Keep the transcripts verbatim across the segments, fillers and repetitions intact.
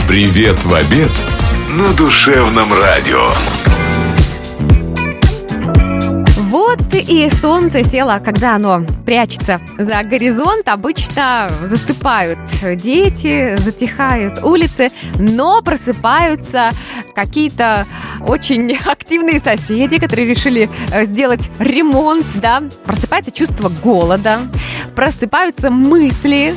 Привет в обед на Душевном радио. Вот и солнце село, когда оно прячется за горизонт, обычно засыпают дети, затихают улицы, но просыпаются какие-то очень активные соседи, которые решили сделать ремонт, да, просыпается чувство голода, просыпаются мысли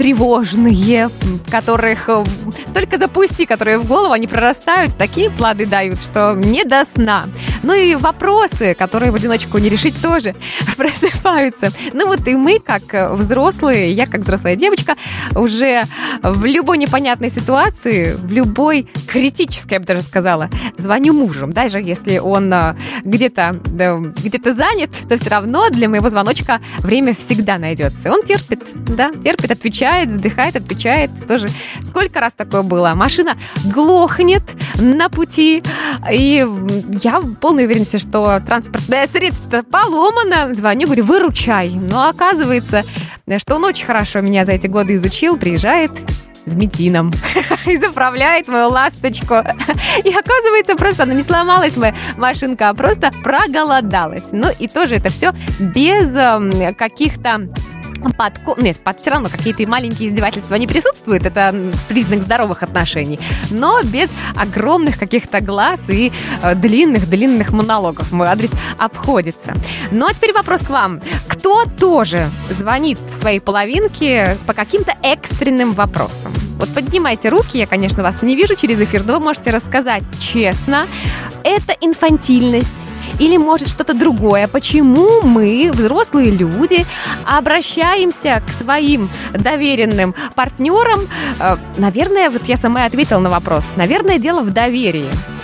тревожные, которых только запусти, которые в голову, они прорастают, такие плоды дают, что не до сна. Ну и вопросы, которые в одиночку не решить, тоже просыпаются. Ну вот и мы, как взрослые, я как взрослая девочка, уже в любой непонятной ситуации, в любой критической, я бы даже сказала, звоню мужу. Даже если он где-то, да, где-то занят, то все равно для моего звоночка время всегда найдется. Он терпит, да, терпит, отвечает, вздыхает, отвечает. Тоже сколько раз такое было? Машина глохнет на пути, и я в полной уверенности, что транспортное средство поломано. Звоню, говорю, выручай. Но оказывается, что он очень хорошо меня за эти годы изучил, приезжает с бензином и заправляет мою ласточку. И оказывается, просто она не сломалась, моя машинка, а просто проголодалась. Ну и тоже это все без э, каких-то Подко... Нет, под... все равно какие-то маленькие издевательства не присутствуют, это признак здоровых отношений, но без огромных каких-то глаз и длинных-длинных э, монологов мой адрес обходится. Ну а теперь вопрос к вам. Кто тоже звонит своей половинке по каким-то экстренным вопросам? Вот поднимайте руки, я, конечно, вас не вижу через эфир, но вы можете рассказать честно. Это инфантильность? Или, может, что-то другое? Почему мы, взрослые люди, обращаемся к своим доверенным партнерам? Наверное, вот я сама ответила на вопрос. Наверное, дело в доверии.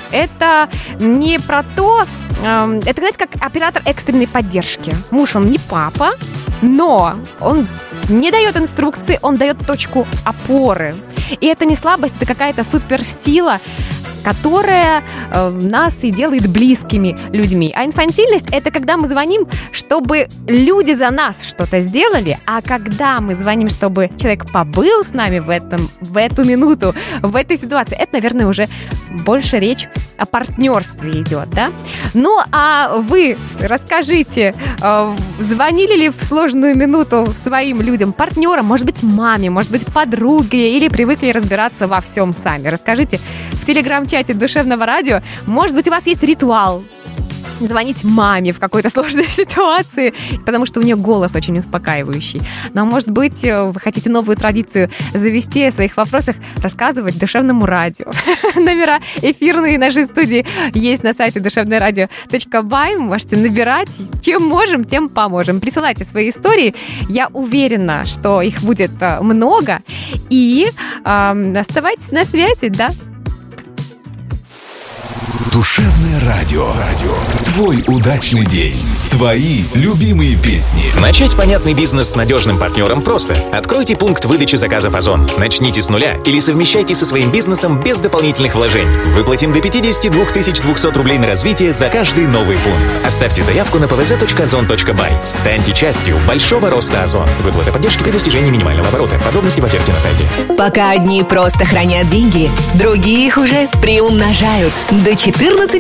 Это не про то... Это, знаете, как оператор экстренной поддержки. Муж, он не папа, но он не дает инструкции, он дает точку опоры. И это не слабость, это какая-то суперсила, которая э, нас и делает близкими людьми. А инфантильность — это когда мы звоним, чтобы люди за нас что-то сделали, а когда мы звоним, чтобы человек побыл с нами в, этом, в эту минуту, в этой ситуации, это, наверное, уже больше речь о партнерстве идет, да? Ну, а вы расскажите, э, звонили ли в сложную минуту своим людям, партнерам, может быть, маме, может быть, подруге, или привыкли разбираться во всем сами? Расскажите в телеграм-чате Душевного радио. Может быть, у вас есть ритуал звонить маме в какой-то сложной ситуации, потому что у нее голос очень успокаивающий. Но, может быть, вы хотите новую традицию завести, о своих вопросах рассказывать Душевному радио. Номера эфирные нашей студии есть на сайте душевное радио точка бай. Можете набирать. Чем можем, тем поможем. Присылайте свои истории. Я уверена, что их будет много. И э, оставайтесь на связи, да? Душевное радио. Радио. Твой удачный день. Твои любимые песни. Начать понятный бизнес с надежным партнером просто. Откройте пункт выдачи заказов Озон. Начните с нуля или совмещайте со своим бизнесом без дополнительных вложений. Выплатим до пятьдесят два тысячи двести рублей на развитие за каждый новый пункт. Оставьте заявку на пэ вэ зэ точка озон точка бай. Станьте частью большого роста Озон. Выплата поддержки при достижении минимального оборота. Подробности в оферте на сайте. Пока одни просто хранят деньги, другие их уже приумножают. До четырнадцати